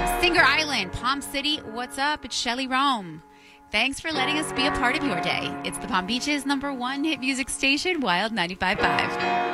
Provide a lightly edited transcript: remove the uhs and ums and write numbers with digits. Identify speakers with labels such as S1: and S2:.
S1: Singer Island, Palm City, what's up? It's Shelly Rome. Thanks for letting us be a part of your day. It's the Palm Beach's #1 hit music station, Wild 95.5.